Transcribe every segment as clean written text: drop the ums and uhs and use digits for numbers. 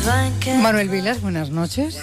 Manuel Vilas, buenas noches.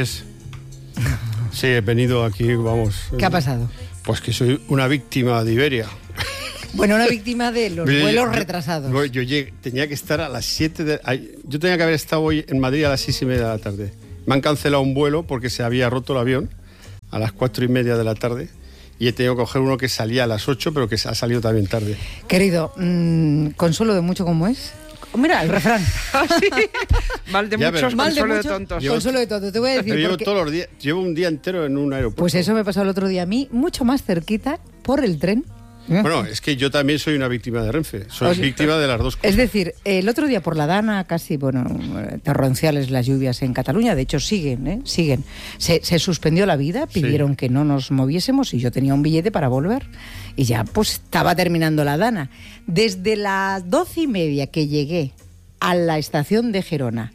Sí, he venido aquí, vamos. ¿Qué ha pasado? Pues que soy una víctima de Iberia. Bueno, una víctima de los vuelos retrasados. Yo tenía que estar a las 7 de... Yo tenía que haber estado hoy en Madrid a las 6:30 de la tarde. Me han cancelado un vuelo porque se había roto el avión a las 4:30 de la tarde. Y he tenido que coger uno que salía a las 8, pero que ha salido también tarde. Querido, consuelo de mucho como es. Mira, el refrán. Sí. Mal de Ya, muchos, mal de consuelo de muchos, tontos. consuelo de tontos. Te voy a decir Pero porque... todos los días, llevo un día entero en un aeropuerto. Pues eso me pasó el otro día a mí, mucho más cerquita, por el tren. Bueno, es que yo también soy una víctima de Renfe. Soy víctima de las dos cosas. Es decir, el otro día por la Dana, casi, torrenciales las lluvias en Cataluña, de hecho siguen. Se suspendió la vida, pidieron que no nos moviésemos y yo tenía un billete para volver. Y ya pues estaba terminando la Dana. Desde las 12:30 que llegué a la estación de Gerona,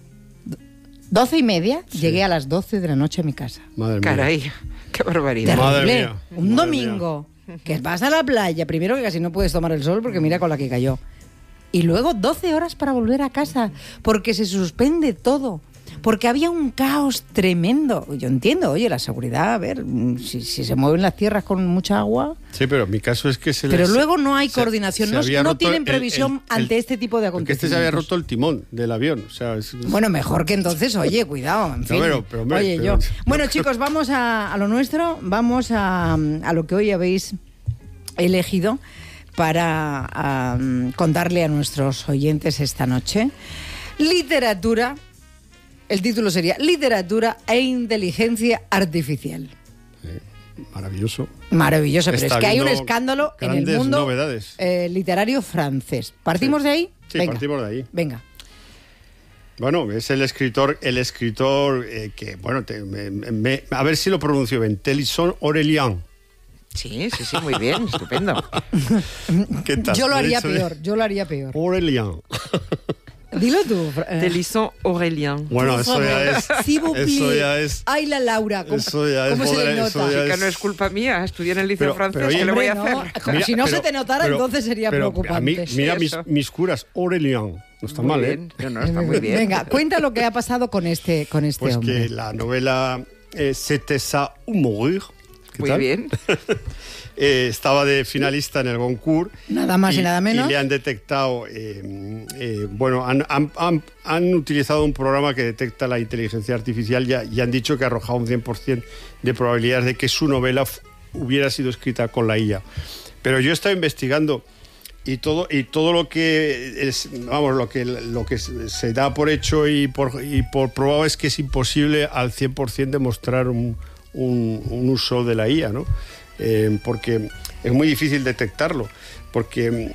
12:30, llegué a las 12 de la noche a mi casa. Madre mía. Caray, qué barbaridad. Madre Terrible. mía. Un Madre domingo, que vas a la playa, primero que casi no puedes tomar el sol porque mira con la que cayó. Y luego 12 horas para volver a casa, porque se suspende todo. Porque había un caos tremendo. Yo entiendo, oye, la seguridad, a ver, si se mueven las tierras con mucha agua... Sí, pero mi caso es que Pero luego no hay coordinación, no tienen previsión ante este tipo de Porque acontecimientos. se había roto el timón del avión. O sea, Bueno, mejor que entonces, oye, cuidado, en fin. Bueno, chicos, vamos a lo nuestro, vamos a lo que hoy habéis elegido para contarle a nuestros oyentes esta noche. Literatura. El título sería Literatura e Inteligencia Artificial. Maravilloso. Maravilloso, pero Está es que hay un habiendo escándalo en el grandes mundo novedades. Literario francés. ¿Partimos de ahí? Sí, Venga. partimos de ahí. Venga. Bueno, es el escritor que, bueno, a ver si lo pronuncio bien, Télisson Aurélien. Sí, muy bien, estupendo. ¿Qué tal? Yo lo haría peor. Aurélien. Dilo tú. Télisson Aurélien. Bueno, eso ya es... Ay, la Laura, ¿cómo se le nota? Que no es culpa mía, estudié en el liceo francés, ¿qué le voy a hacer? Mira, si no se te notara, entonces sería preocupante. Mira mis curas, Aurélien. No está mal, ¿eh? No, está muy bien. Venga, cuenta lo que ha pasado con este pues hombre. Pues que la novela C'était ça ou mourir. Muy bien. Estaba de finalista en el Goncourt. Nada más y nada menos. Y le han detectado, han utilizado un programa que detecta la inteligencia artificial y han dicho que ha arrojado un 100% de probabilidades de que su novela hubiera sido escrita con la IA. Pero yo he estado investigando y todo lo que es, vamos, lo que se da por hecho y por probado es que es imposible al 100% demostrar un uso de la IA, ¿no? Porque es muy difícil detectarlo, porque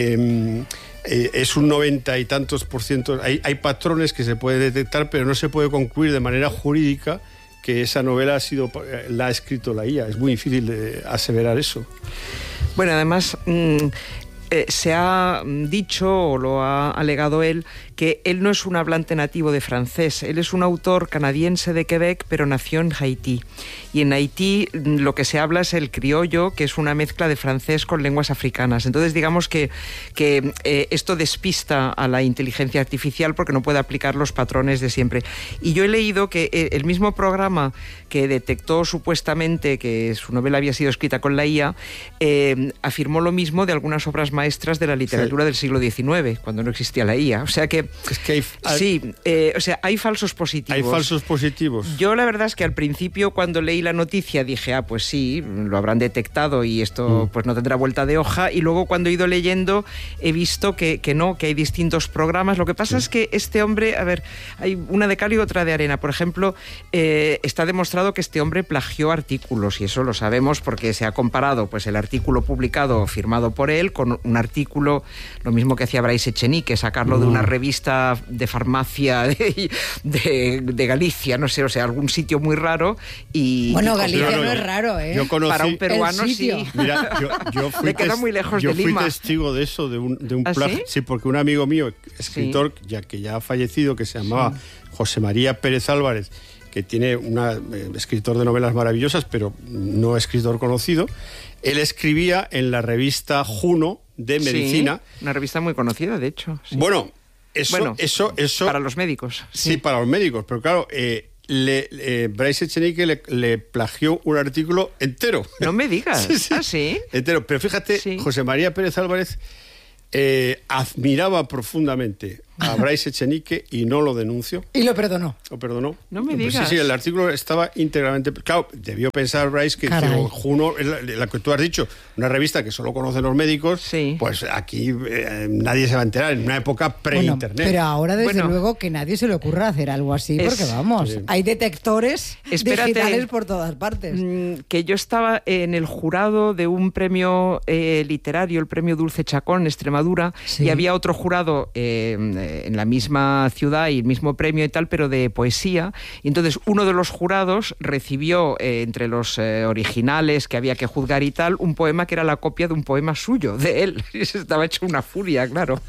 es un 90 y tantos %. Hay patrones que se puede detectar, pero no se puede concluir de manera jurídica que esa novela la ha escrito la IA. Es muy difícil de aseverar eso. Bueno, además... se ha dicho, o lo ha alegado él, que él no es un hablante nativo de francés. Él es un autor canadiense de Quebec, pero nació en Haití. Y en Haití lo que se habla es el criollo, que es una mezcla de francés con lenguas africanas. Entonces, digamos que esto despista a la inteligencia artificial porque no puede aplicar los patrones de siempre. Y yo he leído que el mismo programa que detectó supuestamente que su novela había sido escrita con la IA, afirmó lo mismo de algunas obras maestras de la literatura del siglo XIX, cuando no existía la IA. O sea que... Es que hay falsos positivos. Hay falsos positivos. Yo la verdad es que al principio, cuando leí la noticia, dije, pues sí, lo habrán detectado y esto pues no tendrá vuelta de hoja. Y luego cuando he ido leyendo he visto que hay distintos programas. Lo que pasa es que este hombre, a ver, hay una de cal y otra de arena. Por ejemplo, está demostrado que este hombre plagió artículos, y eso lo sabemos porque se ha comparado pues el artículo publicado, firmado por él, con un artículo, lo mismo que hacía Bryce Echenique, sacarlo de una revista de farmacia de Galicia, no sé, o sea, algún sitio muy raro. Y bueno, Galicia no es raro, ¿eh? Yo conocí, para un peruano sí. Mira, yo fui, le queda muy lejos de fui Lima. testigo de eso, de un ¿Ah, plagio. sí? Sí, porque un amigo mío, escritor, que ya ha fallecido, que se llamaba José María Pérez Álvarez, que tiene escritor de novelas maravillosas, pero no escritor conocido. Él escribía en la revista Juno de Medicina. Sí, una revista muy conocida, de hecho. Sí. Bueno, eso para los médicos. Sí, para los médicos, pero claro, Bryce Echenique le plagió un artículo entero. No me digas. Sí. ¿Ah, sí? Entero. Pero fíjate, José María Pérez Álvarez admiraba profundamente a Bryce Echenique y no lo denunció. Y lo perdonó. Lo perdonó. No me digas. Sí, el artículo estaba íntegramente... Claro, debió pensar Bryce que Juno, la que tú has dicho, una revista que solo conocen los médicos, pues aquí nadie se va a enterar, en una época pre-internet. Bueno, pero ahora, desde luego, que nadie se le ocurra hacer algo así, porque vamos, hay detectores digitales por todas partes. Que yo estaba en el jurado de un premio literario, el premio Dulce Chacón en Extremadura, y había otro jurado en la misma ciudad y el mismo premio y tal, pero de poesía. Y entonces uno de los jurados recibió, entre los originales que había que juzgar y tal, un poema que era la copia de un poema suyo, de él. Y se estaba hecho una furia, claro.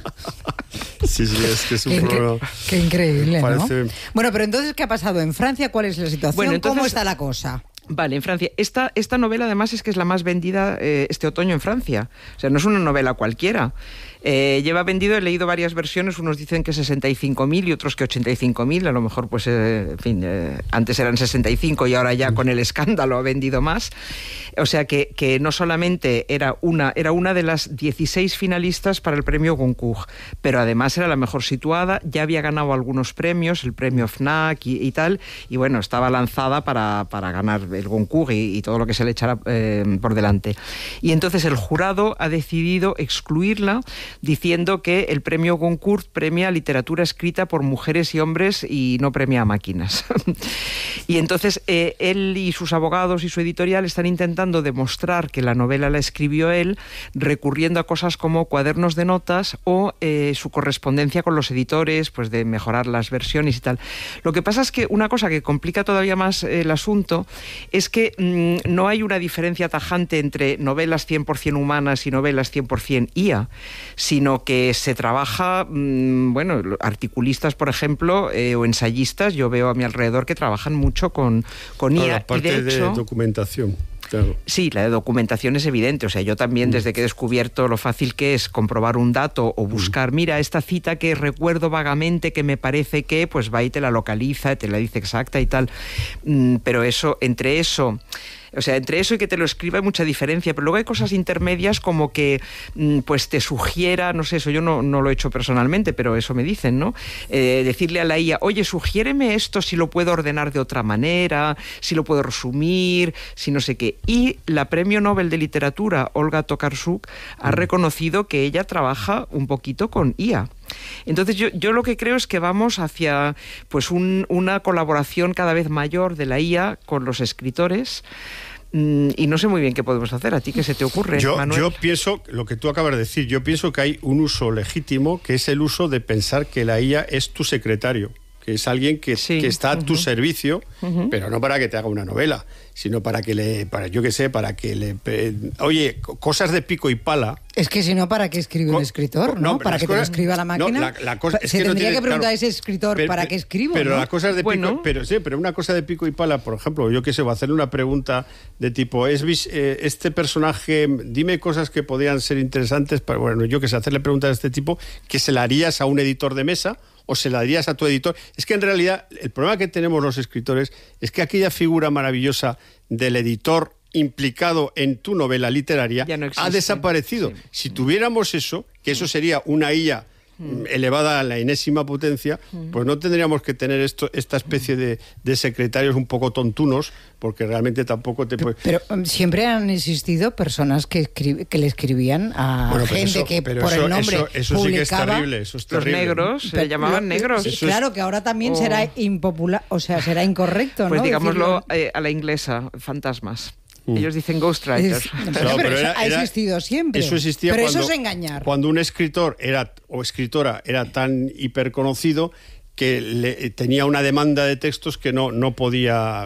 Sí, es que es un problema. Qué increíble, parece... ¿no? Bueno, pero entonces, ¿qué ha pasado en Francia? ¿Cuál es la situación? Bueno, entonces, ¿cómo está la cosa? Vale, en Francia. Esta novela, además, es que es la más vendida este otoño en Francia. O sea, no es una novela cualquiera. Lleva vendido, he leído varias versiones, unos dicen que 65.000 y otros que 85.000, a lo mejor pues, en fin, antes eran 65 y ahora ya con el escándalo ha vendido más. O sea que no solamente era una de las 16 finalistas para el premio Goncourt, pero además era la mejor situada, ya había ganado algunos premios, el premio FNAC y tal, y bueno, estaba lanzada para ganar el Goncourt y todo lo que se le echara por delante. Y entonces el jurado ha decidido excluirla, diciendo que el premio Goncourt premia literatura escrita por mujeres y hombres y no premia a máquinas. Y entonces él y sus abogados y su editorial están intentando demostrar que la novela la escribió él, recurriendo a cosas como cuadernos de notas o su correspondencia con los editores, pues de mejorar las versiones y tal. Lo que pasa es que una cosa que complica todavía más el asunto es que no hay una diferencia tajante entre novelas 100% humanas y novelas 100% IA, sino que se trabaja, bueno, articulistas, por ejemplo, o ensayistas, yo veo a mi alrededor que trabajan mucho con IA. La parte y de hecho, de documentación. Claro. Sí, la de documentación es evidente. O sea, yo también, desde que he descubierto lo fácil que es comprobar un dato o buscar, mira, esta cita que recuerdo vagamente, que me parece que, pues va y te la localiza, te la dice exacta y tal. Pero entre eso y que te lo escriba hay mucha diferencia, pero luego hay cosas intermedias como que pues te sugiera, no sé, eso yo no lo he hecho personalmente, pero eso me dicen, ¿no? Decirle a la IA, oye, sugiéreme esto, si lo puedo ordenar de otra manera, si lo puedo resumir, si no sé qué. Y la Premio Nobel de Literatura, Olga Tokarczuk, ha reconocido que ella trabaja un poquito con IA. Entonces yo lo que creo es que vamos hacia pues una colaboración cada vez mayor de la IA con los escritores, y no sé muy bien qué podemos hacer. ¿A ti qué se te ocurre, Manuel? Yo pienso, lo que tú acabas de decir, yo pienso que hay un uso legítimo, que es el uso de pensar que la IA es tu secretario, que es alguien que está a tu servicio, pero no para que te haga una novela, sino para que le oye, cosas de pico y pala. Es que si no, ¿para qué escribe un escritor? ¿no? ¿Para que te lo escriba la máquina? La cosa, es que tendría que preguntar claro, a ese escritor, ¿para qué escribo? Pero ¿no? las cosas de pico, pero una cosa de pico y pala, por ejemplo, yo qué sé, voy a hacerle una pregunta de tipo, este personaje, dime cosas que podrían ser interesantes para, bueno, yo qué sé, hacerle preguntas de este tipo, que se la harías a un editor de mesa o se la darías a tu editor. Es que en realidad el problema que tenemos los escritores es que aquella figura maravillosa del editor implicado en tu novela literaria ha desaparecido. Sí. Si tuviéramos eso, que eso sería una IA elevada a la enésima potencia, pues no tendríamos que tener esta especie de secretarios un poco tontunos, porque realmente tampoco te puede... Pero siempre han existido personas que le escribían a gente que por el nombre eso publicaba. Sí que es terrible, eso es terrible. Los negros, se llamaban negros. Claro, que ahora también será impopular, o sea, será incorrecto, pues ¿no? Digámoslo a la inglesa, fantasmas. Ellos dicen ghostwriters. Pero eso ha existido siempre. Eso existía pero cuando, eso es engañar. Cuando un escritor o escritora era tan hiperconocido que tenía una demanda de textos que no podía...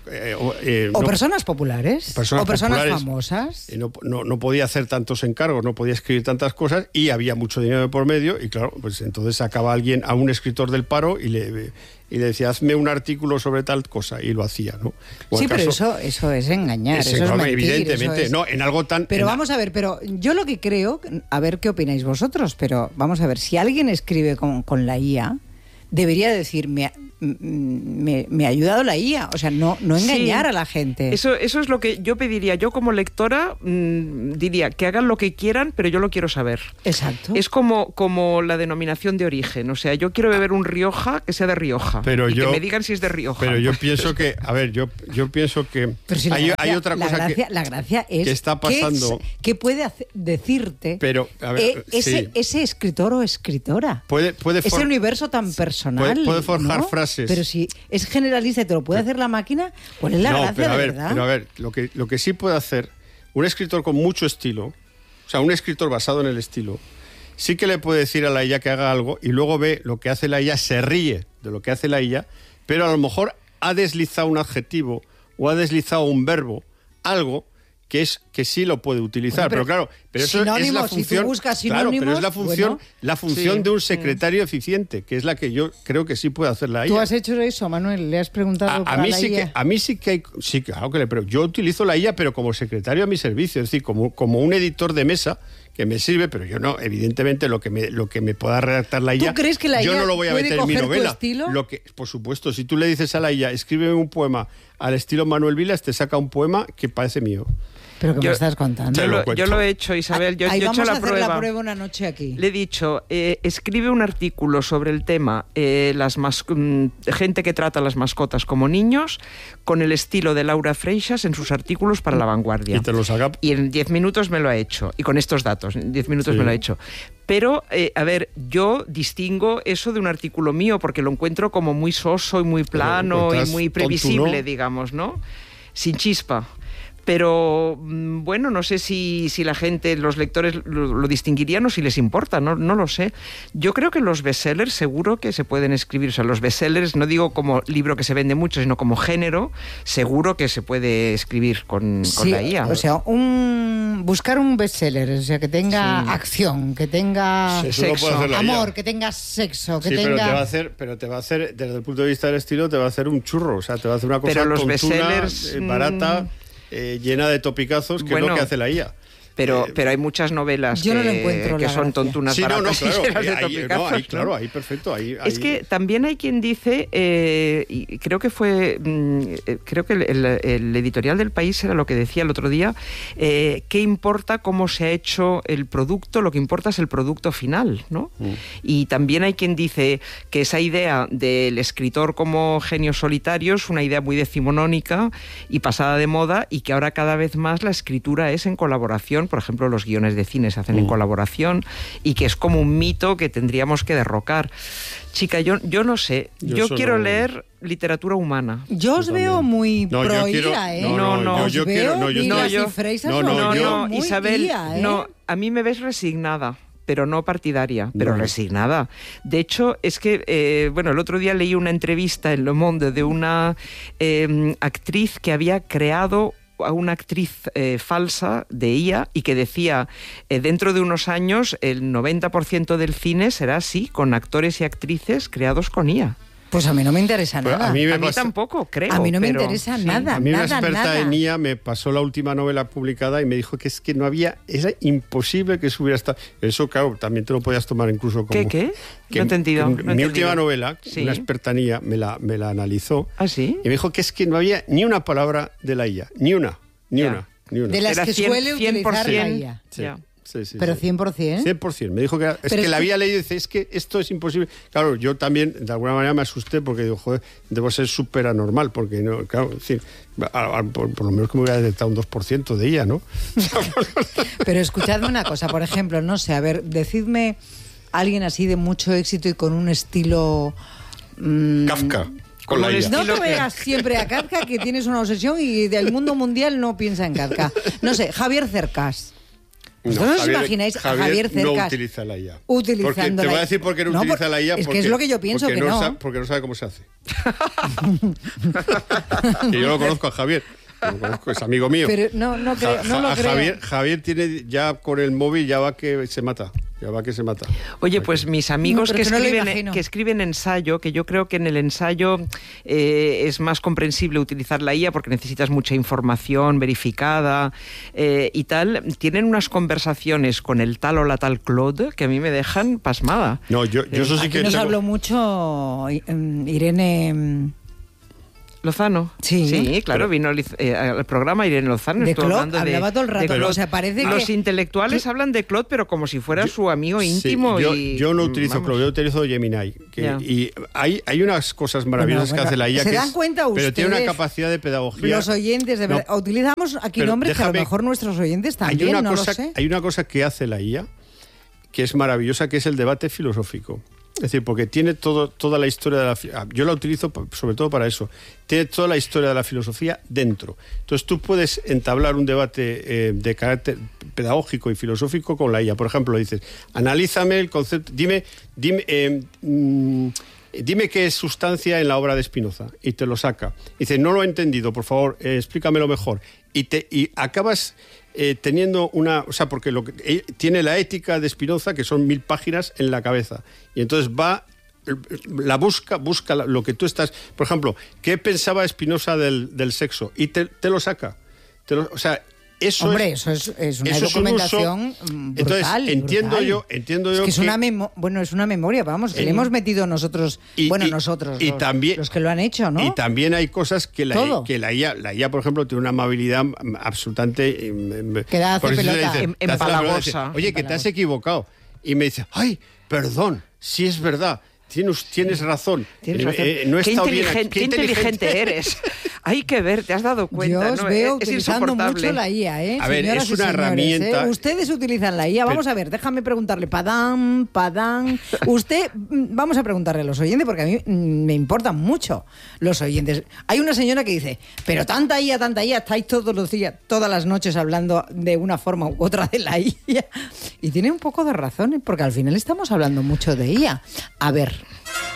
o personas populares, o personas populares, famosas. No podía hacer tantos encargos, no podía escribir tantas cosas y había mucho dinero de por medio y claro, pues entonces sacaba a un escritor del paro y le decía, hazme un artículo sobre tal cosa, y lo hacía, ¿no? Sí, pero eso es engañar, eso es mentir. Evidentemente, no, en algo tan... Pero vamos a ver, pero yo lo que creo, a ver qué opináis vosotros, pero vamos a ver, si alguien escribe con la IA, debería decir, me ha ayudado la IA, o sea, no engañar a la gente. Eso es lo que yo pediría. Yo como lectora diría que hagan lo que quieran, pero yo lo quiero saber. Exacto. Es como la denominación de origen, o sea, yo quiero beber un Rioja que sea de Rioja, que me digan si es de Rioja. Pero yo pienso que, a ver, yo pienso que si hay otra cosa la gracia es que está pasando. ¿Qué puede decirte pero, a ver, ese escritor o escritora? Ese universo tan personal. Puede forjar frases. Pero si es generalista y te lo puede hacer la máquina, ¿cuál es la gracia de verdad? Pero a ver, lo que sí puede hacer un escritor con mucho estilo, o sea, un escritor basado en el estilo, sí que le puede decir a la IA que haga algo y luego ve lo que hace la IA, se ríe de lo que hace la IA, pero a lo mejor ha deslizado un adjetivo o ha deslizado un verbo, algo que sí lo puede utilizar, pero claro, pero eso es la función, si tú buscas sinónimos, claro, pero es la función de un secretario eficiente, que es la que yo creo que sí puede hacer la IA. ¿Tú has hecho eso, Manuel? ¿Le has preguntado a mí sí IA? A mí sí que hay, sí, claro que pero yo utilizo la IA, pero como secretario a mi servicio, es decir, como un editor de mesa que me sirve, pero yo no, evidentemente lo que me pueda redactar la IA, ¿tú crees que la IA yo no lo voy a meter en mi novela. Estilo? Por supuesto, si tú le dices a la IA, escríbeme un poema al estilo Manuel Vilas, te saca un poema que parece mío. ¿Pero qué me estás contando? Yo lo he hecho, Isabel. Yo he hecho la prueba. La prueba una noche aquí. Le he dicho, escribe un artículo sobre el tema gente que trata a las mascotas como niños, con el estilo de Laura Freixas en sus artículos para La Vanguardia. Y te lo saca. Y en 10 minutos me lo ha hecho. Y con estos datos, en 10 minutos me lo ha hecho. Pero, a ver, yo distingo eso de un artículo mío porque lo encuentro como muy soso y muy plano y muy previsible, tonto, ¿no? Digamos, ¿no? Sin chispa. Pero, bueno, no sé si la gente, los lectores lo distinguirían o si les importa, no lo sé. Yo creo que los bestsellers seguro que se pueden escribir, o sea, los bestsellers, no digo como libro que se vende mucho, sino como género, seguro que se puede escribir con la IA. O sea, buscar un bestseller, o sea, que tenga acción, que tenga sexo, amor, que tenga sexo, que tenga... Pero te va a hacer, desde el punto de vista del estilo, te va a hacer un churro, o sea, te va a hacer una cosa tontuna, barata... llena de topicazos, que es lo que hace la IA. Pero hay muchas novelas que son tontunas baratas. Claro, ahí perfecto. Es que también hay quien dice, y creo que el editorial del País era lo que decía el otro día, ¿qué importa cómo se ha hecho el producto? Lo que importa es el producto final, ¿no? Y también hay quien dice que esa idea del escritor como genio solitario es una idea muy decimonónica y pasada de moda, y que ahora cada vez más la escritura es en colaboración. Por ejemplo, los guiones de cine se hacen en colaboración, y que es como un mito que tendríamos que derrocar. Chica, yo no sé. Yo quiero leer literatura humana. Yo os veo muy pro-IA, ¿eh? Isabel, no, a mí me ves resignada, pero no partidaria, pero resignada. De hecho, es que, el otro día leí una entrevista en Le Monde de una actriz que había creado a una actriz falsa de IA, y que decía, dentro de unos años el 90% del cine será así, con actores y actrices creados con IA. Pues a mí no me interesa nada. A mí tampoco, creo. A mí no me interesa nada. A mí una experta en IA me pasó la última novela publicada y me dijo que es que no había, era imposible que eso hubiera estado. Eso, claro, también te lo podías tomar incluso como... ¿Qué? No he entendido. Mi última novela, una experta en IA, me la analizó. ¿Ah, sí? Y me dijo que es que no había ni una palabra de la IA. Ni una. De las que suele utilizar la IA. Sí. Pero 100%. 100%. Me dijo que la había leído y dice, es que esto es imposible. Claro, yo también de alguna manera me asusté porque digo, joder, debo ser súper anormal, porque no, claro, es decir, por lo menos que me hubiera detectado un 2% de ella, ¿no? Pero escuchadme una cosa, por ejemplo, no sé, a ver, decidme alguien así de mucho éxito y con un estilo... Kafka. Con la IA. No te veas siempre a Kafka, que tienes una obsesión y del mundo mundial no piensa en Kafka. No sé, Javier Cercas. ¿Vosotros os imagináis a Javier Cercas no utiliza la IA? Utilizando te voy a decir por qué no utiliza la IA. Es que es lo que yo pienso, que no. Porque no sabe cómo se hace. Que yo lo conozco a Javier. Lo conozco, es amigo mío. Pero no lo creo. Javier tiene ya con el móvil, ya va que se mata. Oye, pues mis amigos que escriben ensayo, que yo creo que en el ensayo es más comprensible utilizar la IA porque necesitas mucha información verificada y tal, tienen unas conversaciones con el tal o la tal Claude que a mí me dejan pasmada. No, yo eso sí que... Nos habló mucho Irene... Lozano. Sí, claro, vino al programa Irene Lozano. De Claude, hablaba todo el rato. O sea, parece que... Los intelectuales hablan de Claude, pero como si fuera su amigo íntimo. Yo no utilizo Claude, yo utilizo Gemini. Y hay unas cosas maravillosas que hace la IA. ¿Se dan cuenta ustedes? Pero tiene una capacidad de pedagogía. Los oyentes, de verdad. Utilizamos aquí nombres que a lo mejor nuestros oyentes también, no lo sé. Hay una cosa que hace la IA que es maravillosa, que es el debate filosófico. Es decir, porque tiene toda la historia de la... Yo la utilizo sobre todo para eso. Tiene toda la historia de la filosofía dentro. Entonces tú puedes entablar un debate de carácter pedagógico y filosófico con la IA. Por ejemplo, dices, analízame el concepto... Dime qué es sustancia en la obra de Spinoza. Y te lo saca. Dice, no lo he entendido, por favor, explícamelo mejor. Y acabas... teniendo una... O sea, porque tiene la ética de Spinoza, que son 1000 páginas en la cabeza. Y entonces busca lo que tú estás... Por ejemplo, ¿qué pensaba Spinoza del sexo? Y te lo saca. O sea... Eso es una documentación brutal. Entonces, entiendo yo es que es una memoria, vamos, que le hemos metido nosotros, los que lo han hecho, ¿no? Y también hay cosas que la IA, por ejemplo, tiene una amabilidad absolutamente... Que da hace pelota. Empalagosa. Oye, que te has equivocado. Y me dice, ay, perdón, sí es verdad. Tienes razón. No qué inteligente eres. Hay que ver, te has dado cuenta. Yo os veo utilizando mucho la IA, ¿eh? A ver, es una herramienta. Ustedes utilizan la IA. Vamos a ver, déjame preguntarle. Padán. Vamos a preguntarle a los oyentes, porque a mí me importan mucho los oyentes. Hay una señora que dice, pero tanta IA, estáis todos los días, todas las noches hablando de una forma u otra de la IA. Y tiene un poco de razón, porque al final estamos hablando mucho de IA. A ver.